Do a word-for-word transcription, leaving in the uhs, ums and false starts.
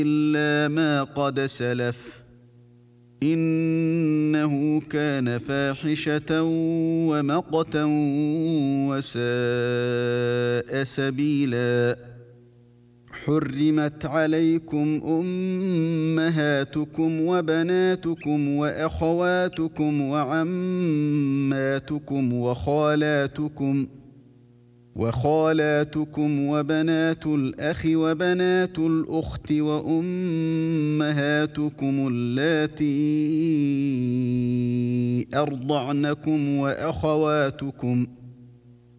إلا ما قد سلف إنه كان فاحشة ومقتا وساء سبيلا. حرمت عليكم أمهاتكم وبناتكم وأخواتكم وعماتكم وخالاتكم وخالاتكم وبنات الأخ وبنات الأخت وأمهاتكم اللاتي أرضعنكم وأخواتكم